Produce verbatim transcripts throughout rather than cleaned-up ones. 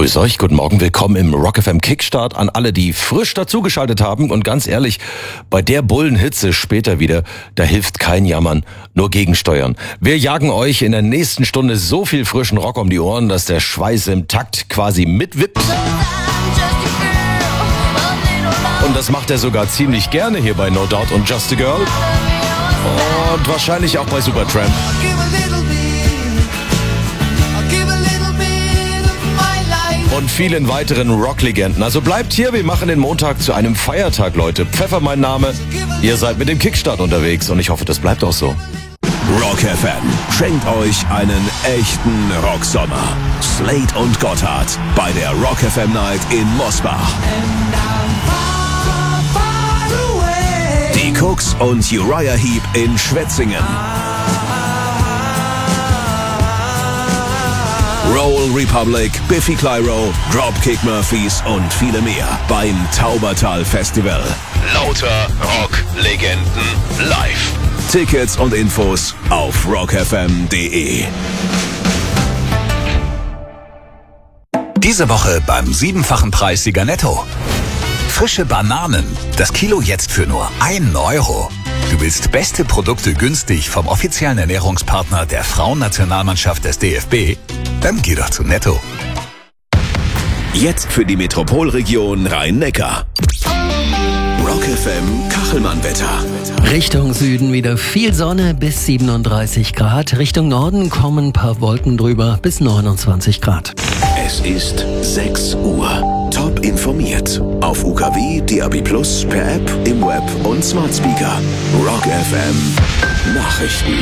Grüß euch, guten Morgen, willkommen im Rock F M Kickstart an alle, die frisch dazugeschaltet haben. Und ganz ehrlich, bei der Bullenhitze später wieder, da hilft kein Jammern, nur gegensteuern. Wir jagen euch in der nächsten Stunde so viel frischen Rock um die Ohren, dass der Schweiß im Takt quasi mitwippt. Und das macht er sogar ziemlich gerne hier bei No Doubt und Just a Girl. Und wahrscheinlich auch bei Supertramp. Und vielen weiteren Rocklegenden. Also bleibt hier, wir machen den Montag zu einem Feiertag, Leute. Pfeffer mein Name. Ihr seid mit dem Kickstart unterwegs und ich hoffe, das bleibt auch so. Rock F M schenkt euch einen echten Rocksommer. Slade und Gotthard bei der Rock F M Night in Mosbach. Die Cooks und Uriah Heep in Schwetzingen. Roll Republic, Biffy Clyro, Dropkick Murphys und viele mehr beim Taubertal Festival. Lauter Rock-Legenden live. Tickets und Infos auf rock f m punkt d e. Diese Woche beim siebenfachen Preissieger Netto. Frische Bananen, das Kilo jetzt für nur einen Euro. Du willst beste Produkte günstig vom offiziellen Ernährungspartner der Frauennationalmannschaft des D F B? Dann geh doch zu Netto. Jetzt für die Metropolregion Rhein-Neckar. Rock F M Kachelmann-Wetter. Richtung Süden wieder viel Sonne bis siebenunddreißig Grad. Richtung Norden kommen ein paar Wolken drüber bis neunundzwanzig Grad. Es ist sechs Uhr. Top informiert. Auf U K W, D A B Plus, per App, im Web und Smart Speaker. Rock F M Nachrichten.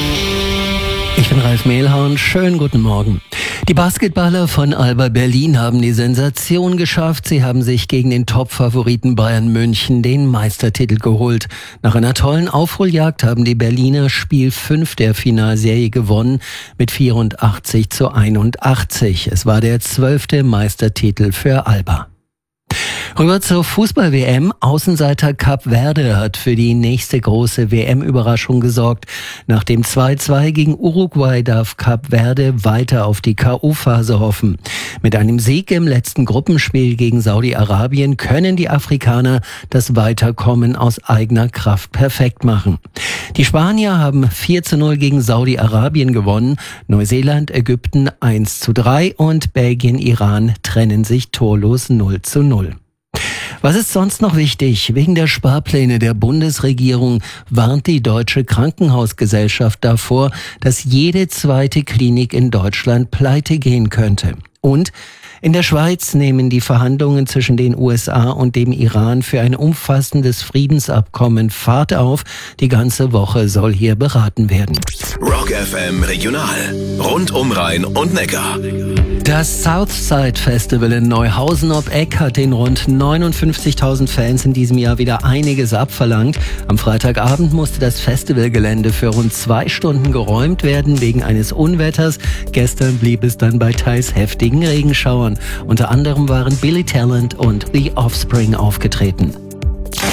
Ich bin Ralf Mehlhorn, schönen guten Morgen. Die Basketballer von Alba Berlin haben die Sensation geschafft. Sie haben sich gegen den Top-Favoriten Bayern München den Meistertitel geholt. Nach einer tollen Aufholjagd haben die Berliner Spiel fünf der Finalserie gewonnen mit vierundachtzig zu einundachtzig. Es war der zwölfte Meistertitel für Alba. Rüber zur Fußball-W M. Außenseiter Kap Verde hat für die nächste große W M-Überraschung gesorgt. Nach dem zwei zu zwei gegen Uruguay darf Kap Verde weiter auf die K O-Phase hoffen. Mit einem Sieg im letzten Gruppenspiel gegen Saudi-Arabien können die Afrikaner das Weiterkommen aus eigener Kraft perfekt machen. Die Spanier haben vier zu null gegen Saudi-Arabien gewonnen. Neuseeland, Ägypten eins zu drei und Belgien, Iran trennen sich torlos null zu null. Was ist sonst noch wichtig? Wegen der Sparpläne der Bundesregierung warnt die Deutsche Krankenhausgesellschaft davor, dass jede zweite Klinik in Deutschland pleite gehen könnte. Und in der Schweiz nehmen die Verhandlungen zwischen den U S A und dem Iran für ein umfassendes Friedensabkommen Fahrt auf. Die ganze Woche soll hier beraten werden. Rock F M Regional. Rund um Rhein und Neckar. Das Southside Festival in Neuhausen ob Eck hat den rund neunundfünfzigtausend Fans in diesem Jahr wieder einiges abverlangt. Am Freitagabend musste das Festivalgelände für rund zwei Stunden geräumt werden wegen eines Unwetters. Gestern blieb es dann bei teils heftigen Regenschauern. Unter anderem waren Billy Talent und The Offspring aufgetreten.